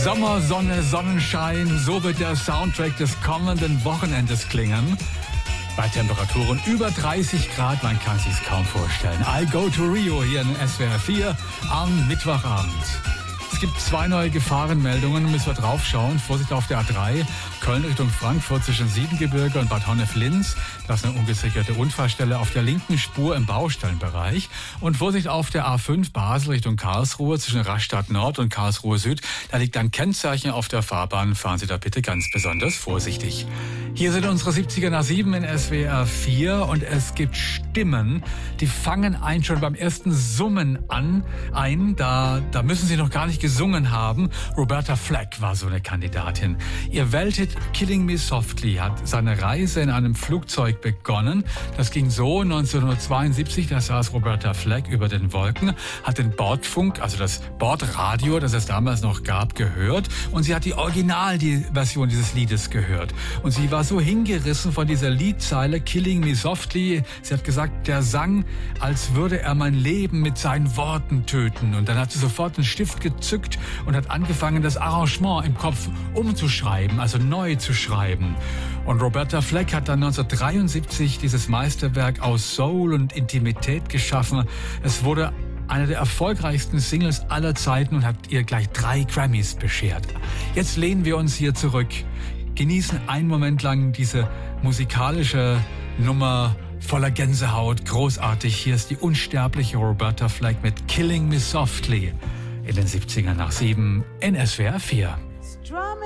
Sommersonne, Sonnenschein, so wird der Soundtrack des kommenden Wochenendes klingen. Bei Temperaturen über 30 Grad, man kann sich's kaum vorstellen. I Go to Rio hier in SWR 4 am Mittwochabend. Es gibt 2 neue Gefahrenmeldungen, müssen wir drauf schauen. Vorsicht auf der A3, Köln Richtung Frankfurt zwischen Siebengebirge und Bad Honnef-Linz. Das ist eine ungesicherte Unfallstelle auf der linken Spur im Baustellenbereich. Und Vorsicht auf der A5 Basel Richtung Karlsruhe zwischen Rastatt Nord und Karlsruhe Süd. Da liegt ein Kennzeichen auf der Fahrbahn. Fahren Sie da bitte ganz besonders vorsichtig. Hier sind unsere 70er nach 7 in SWR 4 und es gibt Stimmen, die fangen einen schon beim ersten Summen ein. Da müssen sie noch gar nicht gesungen haben. Roberta Flack war so eine Kandidatin. Ihr Welthit Killing Me Softly hat seine Reise in einem Flugzeug begonnen. Das ging so 1972, da saß Roberta Flack über den Wolken, hat den Bordfunk, also das Bordradio, das es damals noch gab, gehört und sie hat die Version dieses Liedes gehört. Und sie war so hingerissen von dieser Liedzeile Killing Me Softly. Sie hat gesagt, der sang, als würde er mein Leben mit seinen Worten töten. Und dann hat sie sofort einen Stift gezückt und hat angefangen, das Arrangement im Kopf umzuschreiben, also neu zu schreiben. Und Roberta Flack hat dann 1973 dieses Meisterwerk aus Soul und Intimität geschaffen. Es wurde eine der erfolgreichsten Singles aller Zeiten und hat ihr gleich 3 Grammys beschert. Jetzt lehnen wir uns hier zurück, genießen einen Moment lang diese musikalische Nummer voller Gänsehaut. Großartig. Hier ist die unsterbliche Roberta Flack mit Killing Me Softly in den 70er nach 7 in SWR 4.